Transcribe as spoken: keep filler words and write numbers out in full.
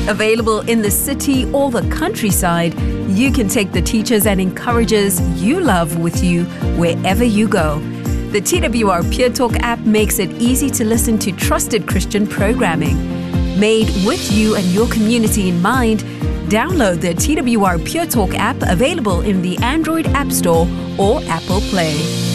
Available in the city or the countryside, you can take the teachers and encouragers you love with you wherever you go. The T W R Pure Talk app makes it easy to listen to trusted Christian programming. Made with you and your community in mind, download the T W R Pure Talk app, available in the Android App Store or Apple Play.